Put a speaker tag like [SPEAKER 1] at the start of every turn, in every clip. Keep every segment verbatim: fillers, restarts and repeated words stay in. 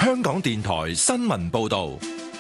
[SPEAKER 1] 香港電台新聞報道。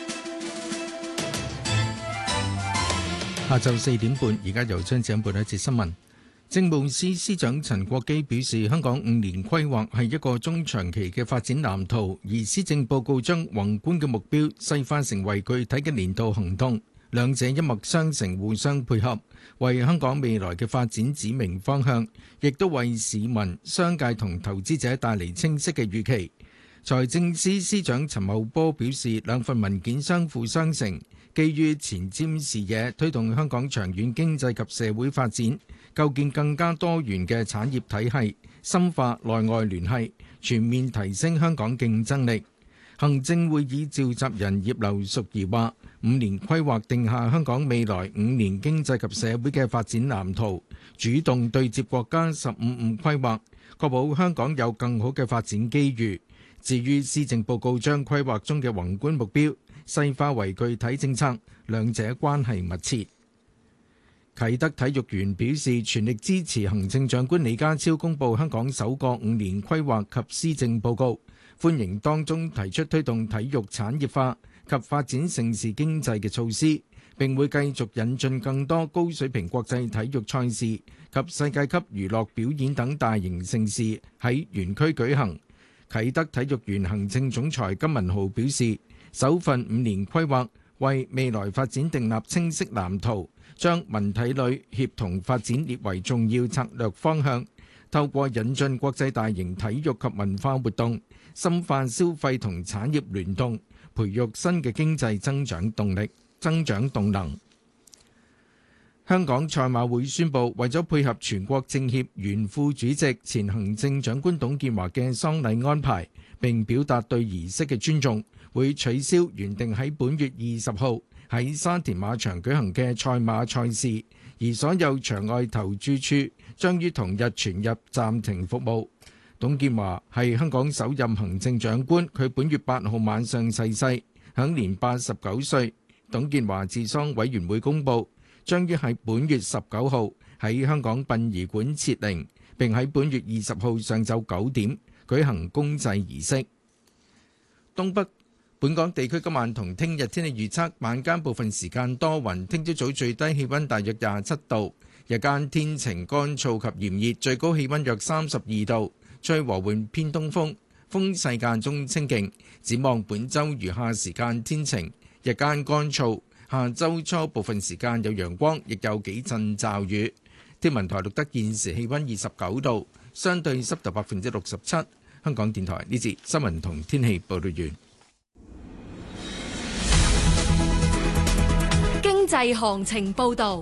[SPEAKER 2] 下晝四點半，而家由張子欣報一節新聞。政務司司長陳國基表示，香港五年規劃係一個中長期嘅發展藍圖，而施政報告將宏觀嘅目標細化成為具體嘅年度行動，兩者一脈相承，互相配合，為香港未來嘅發展指明方向，亦都為市民、商界同投資者帶嚟清晰嘅預期。財政司司長陳茂波表示，兩份文件相輔相成，基於前瞻視野，推動香港長遠經濟及社會發展，構建更加多元嘅產業體系，深化內外聯繫，全面提升香港競爭力。行政會議召集人葉劉淑儀話，五年規劃定下香港未來五年經濟及社會嘅發展藍圖，主動對接國家十五五規劃，確保香港有更好嘅發展機遇。至於施政報告將規劃中嘅宏觀目標細化為具體政策，兩者關係密切。啟德體育園表示全力支持行政長官李家超公布香港首個五年規劃及施政報告，歡迎當中提出推動體育產業化及發展盛事經濟嘅措施，並會繼續引進更多高水平國際體育賽事及世界級娛樂表演等大型盛事喺園區舉行。啟德體育園行政總裁金文豪表示，首份五年規劃為未來發展訂立清晰藍圖，將文體旅協同發展列為重要策略方向，透過引進國際大型體育及文化活動，深化消費同產業聯動，培育新嘅經濟增長動力、增長動能。香港賽馬會宣布，為咗配合全國政協原副主席、前行政長官董建華嘅喪禮安排，並表達對儀式嘅尊重，會取消原定喺本月二十號喺沙田馬場舉行嘅賽馬賽事，而所有場外投注處將於同日全日暫停服務。董建華係香港首任行政長官，佢本月八號晚上逝世，享年八十九歲。董建華治喪委員會公佈，將於喺本月十九號喺香港殯儀館設靈，並喺本月二十號上晝九點舉行公祭儀式。東北本港地區今晚同聽日天氣預測，晚間部分時間多雲，聽朝早最低氣溫大約廿七度，日間天晴乾燥及炎熱，最高氣溫約三十二度，吹和緩偏東風，風勢間中清勁。展望本週餘下時間天晴，日間乾燥。下周初部分時間有陽光，亦有幾陣驟雨。天文台錄得現時氣溫二十九度，相對濕度百分之六十七。香港電台呢節新聞同天氣報道完。
[SPEAKER 3] 經濟行情報道。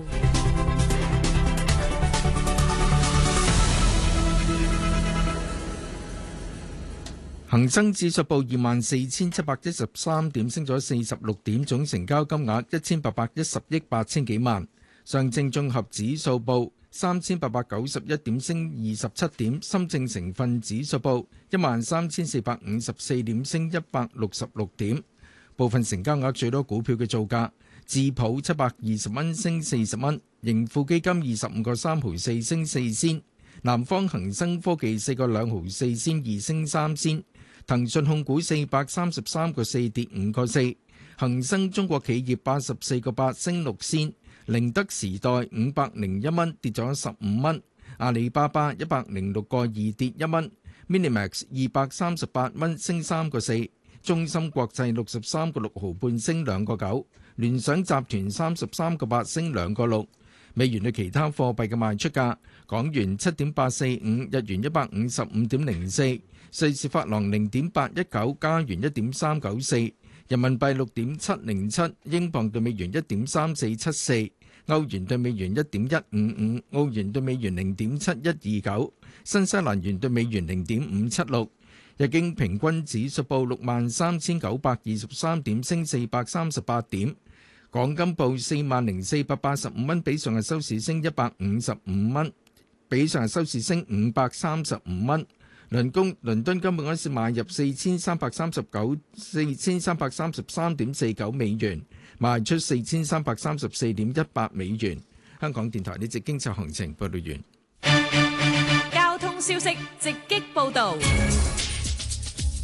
[SPEAKER 2] 恒生指數報二萬四千七百一十三點，升咗四十六點，總成交金額一千八百一十億八千幾萬。上證綜合指數報三千八百九十一點，升二十七點。深證成分指數報一萬三千四百五十四點，升一百六十六點。部分成交額最多股票嘅造價：智普七百二十蚊，升四十蚊；盈富基金二十五個三毫四，升四仙；南方恒生科技四個兩毫四仙二，升三仙。騰訊控股四百三十三個四，跌五個四，恒生中國企業八十四個八，升六仙，寧德時代五百零一蚊，跌咗十五蚊，阿里巴巴一百零六個二，跌一蚊 ，Minimax 二百三十八蚊，升三個四，中芯國際六十三個六毫半，升兩個九，聯想集團三十三個八，升兩個六。美元對其他貨幣嘅賣出價：港元七點八四五，日元一百五十五點零四，瑞士法郎零點八一九，加元一點三九四，人民幣六點七零七，英鎊對美元一點三四七四，歐元對美元一點一五五，澳元對美元零點七一二九，新西蘭元對美元零點五七六。日經平均指數報六萬三千九百二十三點，升四百三十八點。港金報四萬零四百八十五蚊，比上日收市升一百五十五蚊，比上日收市升五百三十五蚊。倫敦倫敦金每盎司買入四千三百三十九四千三百三十三點四九美元，賣出四千三百三十四點一八美元。香港電台呢節經濟行情報道完。
[SPEAKER 3] 交通消息直擊報導。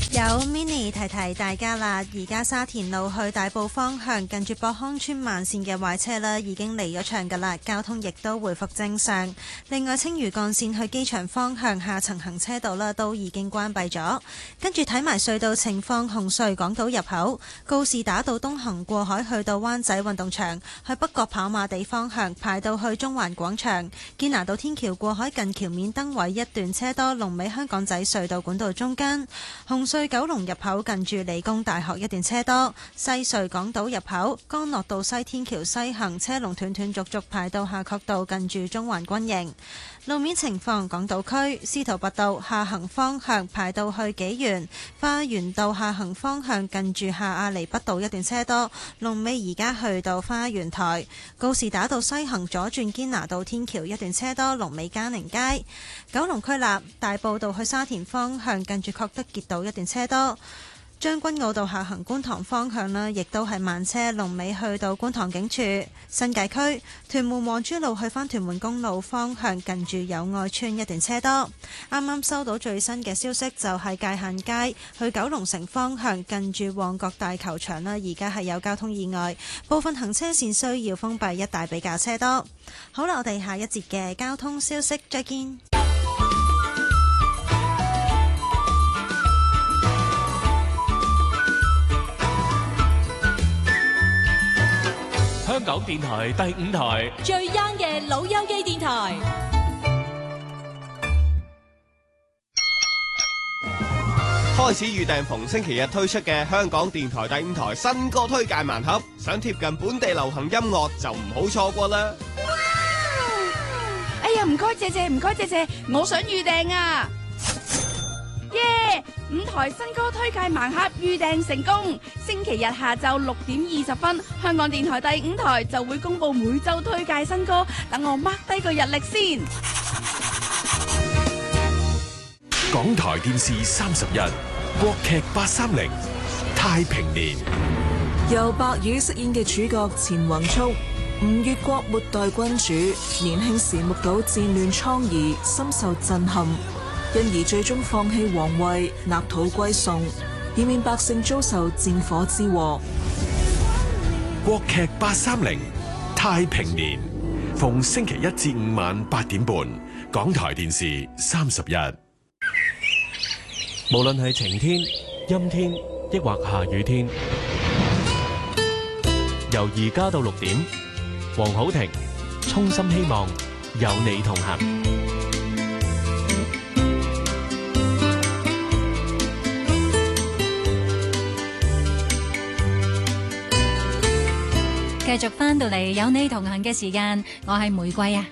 [SPEAKER 4] 有 mini 提提大家啦，而家沙田路去大埔方向近住博康村慢線嘅壞車啦，已經離咗場噶啦，交通亦都回復正常。另外，青嶼幹線去機場方向下層行車道啦，都已經關閉咗。跟住睇埋隧道情況，紅隧港島入口告士打道東行過海去到灣仔運動場，去北角跑馬地方向排到去中環廣場，堅拿道天橋過海近橋面燈位一段車多，龍尾香港仔隧道管道中間。紅隧九龍入口近住理工大學一段車多，西隧港島入口干諾道西天橋西行車龍斷斷續續排到夏慤道近住中環軍營。路面情況，港島區司徒拔道下行方向排到去紀元，花園道下行方向近住下亞厘畢道一段車多，龍尾而家去到花園台。告士打道西行左轉堅拿道天橋一段車多，龍尾嘉寧街。九龍區立大埔道去沙田方向近住確德傑道一段車多。將軍澳道下行觀塘方向啦，亦都係慢車，龍尾去到觀塘警署。新界區屯門皇珠路去返屯門公路方向近住友愛邨一段車多。啱啱收到最新嘅消息，就係界限街去九龍城方向近住旺角大球場啦，而家係有交通意外，部分行車線需要封閉，一帶比較車多。好啦，我哋下一節嘅交通消息再見。
[SPEAKER 1] 香港電台第五台
[SPEAKER 3] 最 young 嘅老友記電台，
[SPEAKER 5] 開始預訂逢星期日推出嘅香港電台第五台新歌推介盲盒，想貼近本地流行音樂就唔好錯過啦！
[SPEAKER 6] 哎呀，唔該謝謝，唔該謝謝，我想預訂啊！耶！五台新歌推介盲盒預訂成功，星期日下晝六點二十分，香港電台第五台就會公布每周推介新歌，等我 mark 低個日曆先。
[SPEAKER 1] 港台電視三十一，國劇八三零太平年，
[SPEAKER 7] 由白宇飾演嘅主角錢宏速，吳越國末代君主，年輕時目睹戰亂瘡痍，深受震撼。因而最終放棄皇位，納土歸宋，以免百姓遭受戰火之禍。
[SPEAKER 1] 國劇八三零太平年，逢星期一至五晚八點半，港台電視三十一。
[SPEAKER 8] 無論係晴天、陰天，抑或下雨天，由而家到六點，黃好庭衷心希望有你同行。
[SPEAKER 3] 繼續翻到嚟有你同行嘅時間，我係玫瑰啊！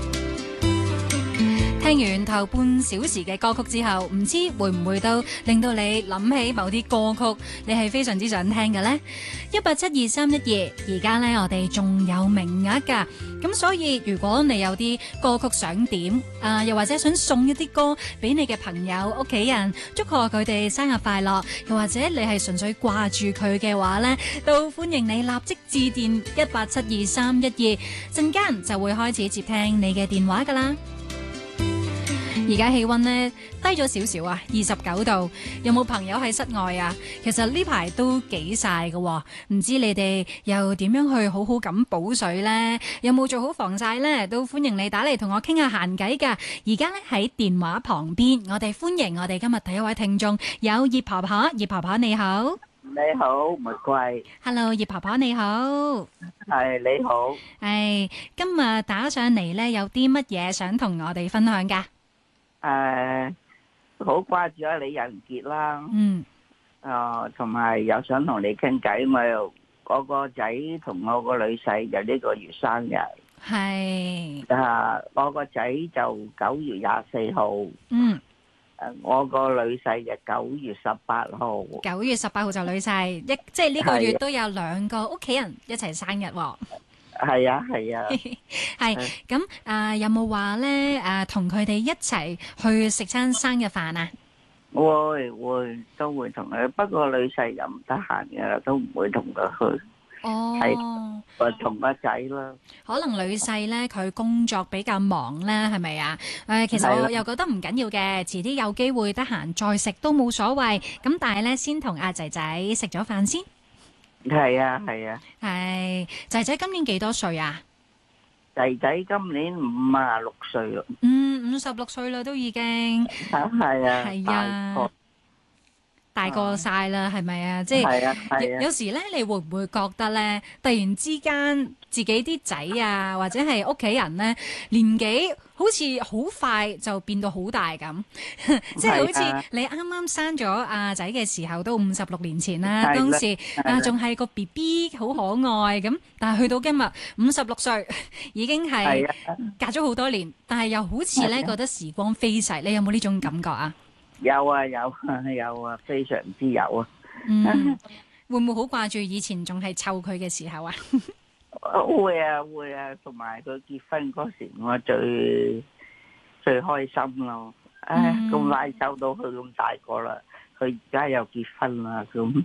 [SPEAKER 3] 聽完頭半小時嘅歌曲之後，唔知會唔會都令到你諗起某啲歌曲，你係非常之想聽嘅呢？一八七二三一二，而家呢，我哋仲有名額噶，咁所以如果你有啲歌曲想點啊、呃，又或者想送一啲歌俾你嘅朋友、屋企人，祝賀佢哋生日快樂，又或者你係純粹掛住佢嘅話呢，都歡迎你立即致電一八七二三一二，陣間就會開始接聽你嘅電話噶啦。而家氣溫呢低咗少少啊，二十九度。有冇朋友喺室外啊？其實呢排都幾曬㗎，唔知你哋又點樣去好好咁補水呢？有冇做好防曬呢？都歡迎你打嚟同我傾下閒偈㗎。而家呢喺電話旁邊，我哋歡迎我哋今日第一位聽眾有葉婆婆。葉婆婆你好。
[SPEAKER 9] 你好，玫瑰。
[SPEAKER 3] Hello， 葉婆婆你好。
[SPEAKER 9] 係你好。
[SPEAKER 3] 係今日打上嚟呢，有啲乜嘢想同我哋分享㗎？
[SPEAKER 9] 誒，好掛住阿李仁傑啦，
[SPEAKER 3] 嗯，
[SPEAKER 9] 誒，同埋又想同你傾偈，我又我個仔同我個女婿就呢個月生日，
[SPEAKER 3] 係，
[SPEAKER 9] 誒，我個仔就九月廿四號，
[SPEAKER 3] 嗯，
[SPEAKER 9] 誒，我個女婿就九月十八號，
[SPEAKER 3] 九月十八號就女婿，一即係呢個月都有兩個屋企人一齊生日喎。
[SPEAKER 9] 係啊係啊，
[SPEAKER 3] 係咁啊！有冇話咧誒，同佢哋一齊去食餐生日飯啊？
[SPEAKER 9] 會會都會同佢，不過女婿又唔得閒嘅，都唔會同佢去。
[SPEAKER 3] 哦，
[SPEAKER 9] 係同個仔咯。
[SPEAKER 3] 可能女婿咧佢工作比較忙咧，係咪啊？誒，其實我又覺得唔緊要嘅，遲啲有機會得閒再食都冇所謂。咁但係咧，先同阿仔仔食咗飯先。
[SPEAKER 9] 係啊，係啊。
[SPEAKER 3] 係仔仔今年幾多歲啊？
[SPEAKER 9] 仔仔今年五啊六歲咯。
[SPEAKER 3] 嗯，五十六歲啦，都已經。
[SPEAKER 9] 係啊。
[SPEAKER 3] 係啊。大個晒啦，係咪啊？即
[SPEAKER 9] 係啊，係
[SPEAKER 3] 係有時咧，你會唔會覺得咧，突然之間自己啲仔啊，或者係屋企人咧，年紀好似好快就變到好大咁，即係好似你啱啱生咗阿仔嘅時候，都五十六年前啦，當時啊仲係個 B B 好可愛咁，但係去到今日五十六歲，已經係隔咗好多年，但係又好似咧覺得時光飛逝，你有冇呢種感覺啊？
[SPEAKER 9] 有啊有啊有啊，非常之有啊！
[SPEAKER 3] 嗯，會唔會好掛住以前仲係湊佢嘅時候啊？
[SPEAKER 9] 會啊會啊，同埋佢結婚嗰時，我最最開心咯！唉，咁快湊到佢咁大個啦，佢而家又結婚啦，咁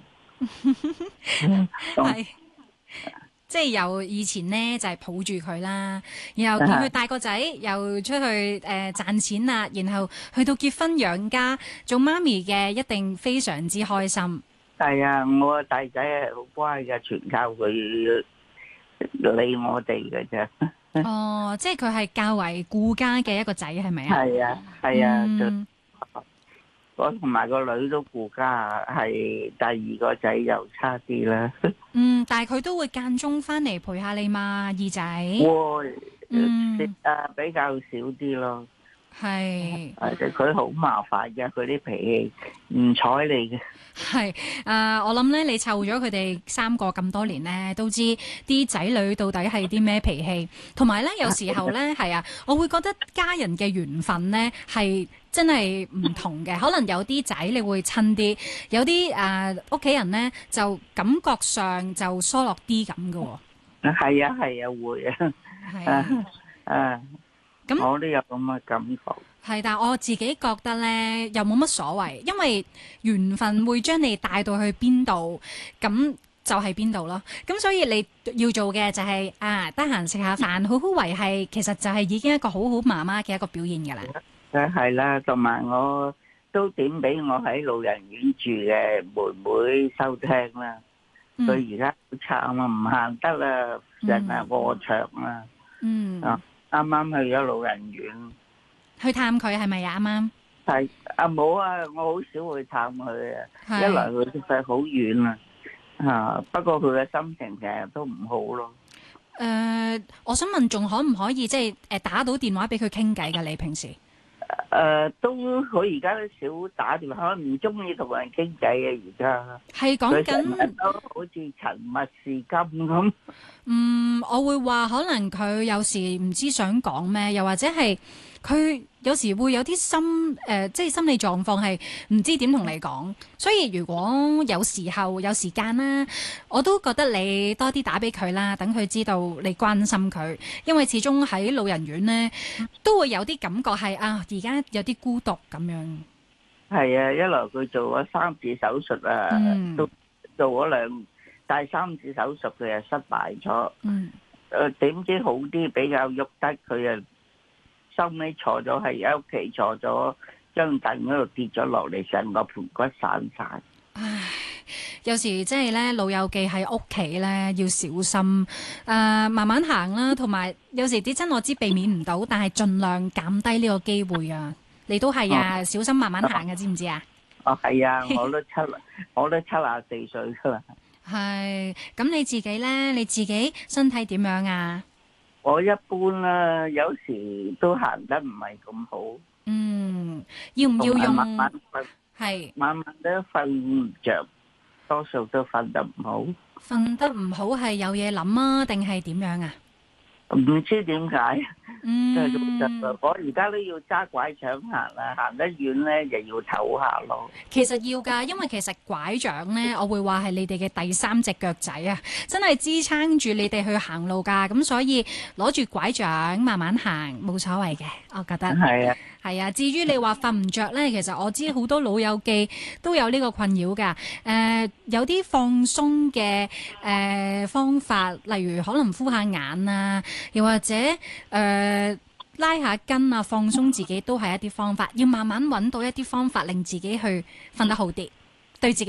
[SPEAKER 3] 係。即係由以前呢，就係、是、抱住佢啦，然後見佢大個仔又出去誒、呃、賺錢啦，然後去到結婚養家做媽咪嘅，一定非常之開心。
[SPEAKER 9] 係啊，我個大仔係好乖嘅，全靠佢理我哋嘅啫。
[SPEAKER 3] 哦，即係佢係較為顧家嘅一個仔，係咪啊？
[SPEAKER 9] 係啊，係啊。
[SPEAKER 3] 嗯
[SPEAKER 9] 我同埋個女都顧家，係第二個仔又差啲啦。
[SPEAKER 3] 嗯，但係佢都會間中翻嚟陪下你嘛，二仔。
[SPEAKER 9] 會，
[SPEAKER 3] 嗯，
[SPEAKER 9] 誒比較少啲咯。
[SPEAKER 3] 係。
[SPEAKER 9] 誒，佢好麻煩嘅，佢啲脾氣唔睬你嘅。
[SPEAKER 3] 係，誒、呃，我諗咧，你湊咗佢哋三個咁多年咧，都知啲仔女到底係啲咩脾氣，同埋咧，有時候咧，係啊，我會覺得家人嘅緣分咧係真係唔同嘅，可能有啲仔你會親啲，有啲誒屋企人咧就感覺上就疏落啲咁嘅喎。
[SPEAKER 9] 係啊係啊會啊。係啊啊！咁我都有咁嘅感覺。
[SPEAKER 3] 係，但係我自己覺得咧，又冇乜所謂，因為緣分會將你帶到去邊度，咁就係邊度咯。咁所以你要做嘅就係、是、啊，得閒食下飯，好好維繫，其實就係已經一個好好媽媽嘅一個表現㗎啦。
[SPEAKER 9] 誒係啦，同埋我都點俾我喺老人院住嘅妹妹收聽啦。佢而家好慘啊，唔行得啦，成日臥床啦。
[SPEAKER 3] 嗯。
[SPEAKER 9] 啊，啱啱去咗老人院。
[SPEAKER 3] 去探佢係咪啊？啱啱
[SPEAKER 9] 係啊，冇啊，我好少去探佢啊。一來佢實好遠啊，吓。不過佢嘅心情成日都唔好咯。
[SPEAKER 3] 誒、呃，我想問，仲可唔可以即係誒打到電話俾佢傾偈㗎？你平時？
[SPEAKER 9] 誒、呃，都佢而家都少打電話，可能唔中意同人傾偈啊。而家
[SPEAKER 3] 係講緊
[SPEAKER 9] 都好似沉默是金咁。
[SPEAKER 3] 嗯，我會話可能佢有時唔知想講咩，又或者係佢有時會有啲心誒、呃，即係心理狀況係唔知點同你講。所以如果有時候有時間啦，我都覺得你多啲打俾佢啦，等佢知道你關心佢。因為始終喺老人院呢，都會有啲感覺係啊，而家有啲孤獨咁樣。係
[SPEAKER 9] 啊，一來佢做咗三次手術啊，嗯、都做咗兩。第三次手術佢又失敗咗，
[SPEAKER 3] 嗯，
[SPEAKER 9] 誒點知好啲比較喐得，佢啊收尾坐咗係喺屋企坐咗張凳嗰度跌咗落嚟，成個盤骨散晒。
[SPEAKER 3] 唉，有時即係咧老友記喺屋企咧要小心，誒、呃、慢慢行啦，同埋有，有時啲真我知避免唔到，但係盡量減低呢個機會啊！你都係啊，哦、小心慢慢行嘅，知唔知啊？
[SPEAKER 9] 哦，係啊，我都七，我都七廿四歲噶啦。
[SPEAKER 3] 係，咁你自己咧？你自己身體點樣啊？
[SPEAKER 9] 我一般啦，有時都行得唔係咁好。
[SPEAKER 3] 嗯，要唔要用？
[SPEAKER 9] 慢慢瞓，
[SPEAKER 3] 係
[SPEAKER 9] 慢慢都瞓唔着，多數都瞓得唔好。
[SPEAKER 3] 瞓得唔好係有嘢諗啊，定係點樣啊？
[SPEAKER 9] 唔知點解，
[SPEAKER 3] 嗯，
[SPEAKER 9] 我而家都要揸拐杖行啦，行得遠咧就要唞下咯。
[SPEAKER 3] 其實要㗎，因為其實拐杖咧，我會話係你哋嘅第三隻腳仔啊，真係支撐住你哋去行路㗎。咁所以攞住拐杖慢慢行冇所謂嘅，我覺得。
[SPEAKER 9] 係啊，
[SPEAKER 3] 係啊，至於你話瞓唔着呢，其實我知好多老友記都有呢個困擾㗎。誒、呃，有啲放鬆嘅誒、呃、方法，例如可能敷下眼啊，又或者誒、呃、拉下筋啊，放鬆自己都係一啲方法。要慢慢揾到一啲方法，令自己去瞓得好啲，對自己